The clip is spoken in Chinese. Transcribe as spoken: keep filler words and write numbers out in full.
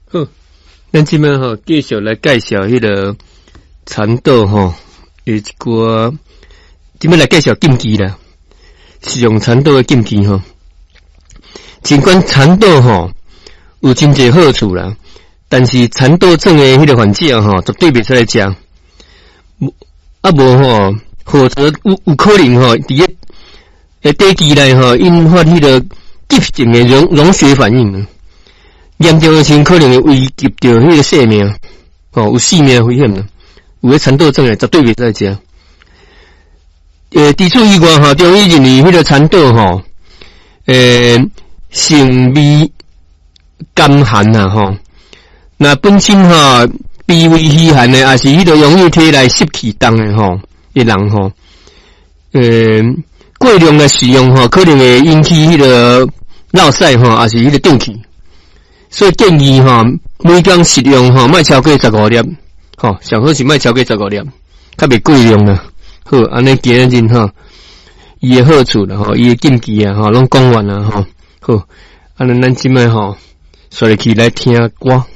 好，咱即摆吼继续来介绍迄个蚕豆吼，有一寡即摆来介绍禁忌啦，食用蚕豆的禁忌吼。尽管蚕豆吼有真侪好处啦，但是蚕豆种的迄个环境吼，绝对袂使来食。啊无吼，或者有有可能吼，伫个诶短期内吼引发迄个急性的溶溶血反应。严重的时可能会危及到迄个生命，哦，有性命危险啦。有个蚕豆症诶，绝对袂使食。诶，伫此以外吼，中医认为迄个蚕豆吼，诶，性味甘寒呐吼。那本身吼脾胃虚寒诶，也是迄个容易体内湿气重诶吼，诶人吼，诶，过量诶使用吼，可能会引起迄个落屎吼，也是迄个胀气。所以建议吼，每天食用吼，莫超过十五粒，吼，上好是莫超过十五粒，较袂过量啦。好，安尼今日吼，伊诶好处啦，吼，伊诶禁忌啊，吼，拢讲完啦，吼，好，安尼咱即摆吼，刷入去来听歌。